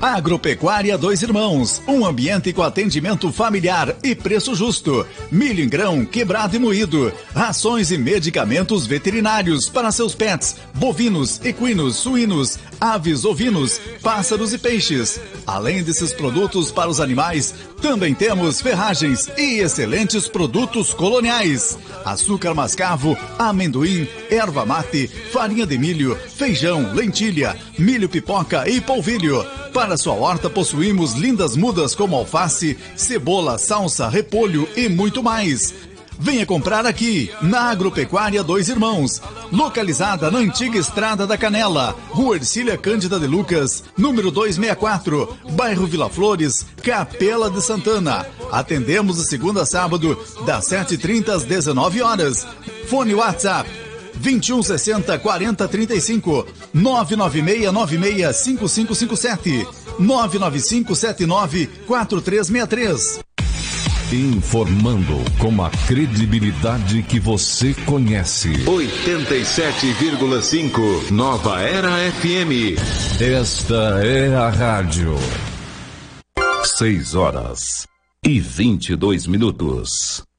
Agropecuária Dois Irmãos, um ambiente com atendimento familiar e preço justo. Milho em grão, quebrado e moído. Rações e medicamentos veterinários para seus pets, bovinos, equinos, suínos, aves, ovinos, pássaros e peixes. Além desses produtos para os animais, também temos ferragens e excelentes produtos coloniais. Açúcar mascavo, amendoim, erva mate, farinha de milho, feijão, lentilha, milho pipoca e polvilho. Para sua horta possuímos lindas mudas como alface, cebola, salsa, repolho e muito mais. Venha comprar aqui, na Agropecuária Dois Irmãos, localizada na antiga Estrada da Canela, Rua Ercília Cândida de Lucas, número 264, bairro Vila Flores, Capela de Santana. Atendemos de segunda a sábado, das 7h30 às 19 horas. Fone WhatsApp 2160-4035, 996965557, 99579-4363. Informando com a credibilidade que você conhece. 87,5 Nova Era FM. Esta é a rádio. 6h22.